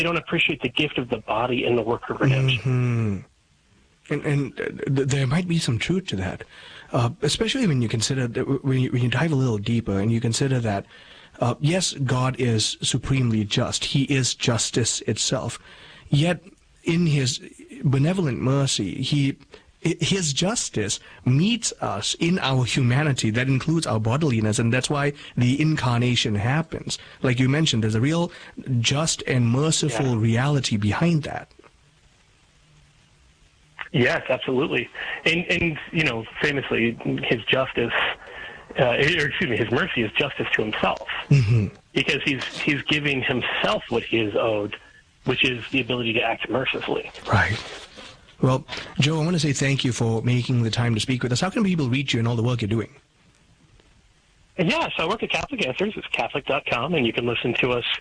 don't appreciate the gift of the body and the work of redemption. And there might be some truth to that, especially when you consider, when you dive a little deeper and you consider that, yes, God is supremely just. He is justice itself. Yet, in his benevolent mercy, his justice meets us in our humanity. That includes our bodiliness, and that's why the incarnation happens. Like you mentioned, there's a real just and merciful reality behind that. Yes, absolutely. And famously, his justice, his mercy is justice to himself. Because he's giving himself what he is owed, which is the ability to act mercifully. Right. Well, Joe, I want to say thank you for making the time to speak with us. How can people reach you and all the work you're doing? Yeah, so I work at Catholic Answers. It's Catholic.com, and you can listen to us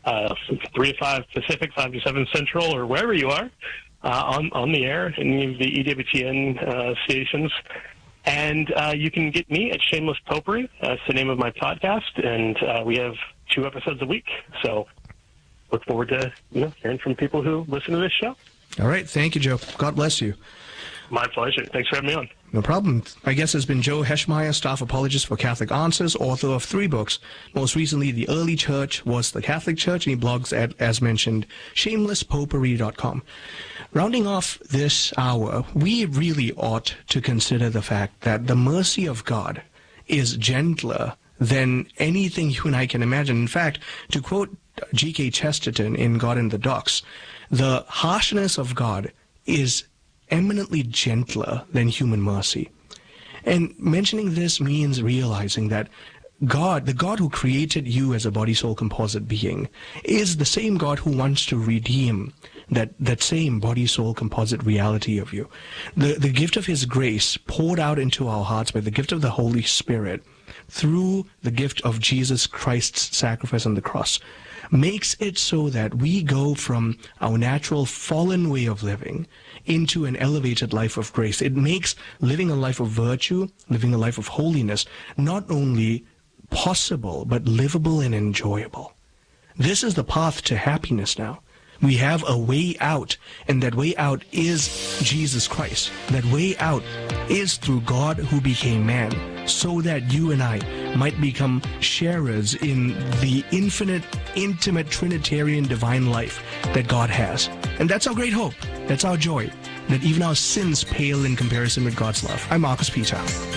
3 to 5 Pacific, 5 to 7 Central, or wherever you are. On the air in the EWTN stations. And you can get me at Shameless Popery. That's the name of my podcast. And we have 2 episodes a week. So look forward to hearing from people who listen to this show. All right. Thank you, Joe. God bless you. My pleasure. Thanks for having me on. No problem. My guest has been Joe Heschmeyer, staff apologist for Catholic Answers, author of 3 books. Most recently, The Early Church Was the Catholic Church, and he blogs at, as mentioned, shamelesspopery.com. Rounding off this hour, we really ought to consider the fact that the mercy of God is gentler than anything you and I can imagine. In fact, to quote G.K. Chesterton in God in the Docks, the harshness of God is eminently gentler than human mercy. And mentioning this means realizing that God, the God who created you as a body-soul composite being, is the same God who wants to redeem that same body-soul composite reality of you. The gift of his grace poured out into our hearts by the gift of the Holy Spirit through the gift of Jesus Christ's sacrifice on the cross makes it so that we go from our natural fallen way of living into an elevated life of grace. It makes living a life of virtue, living a life of holiness, not only possible, but livable and enjoyable. This is the path to happiness now. We have a way out, and that way out is Jesus Christ. That way out is through God who became man, so that you and I might become sharers in the infinite, intimate, Trinitarian divine life that God has. And that's our great hope. That's our joy, that even our sins pale in comparison with God's love. I'm Marcus Peter.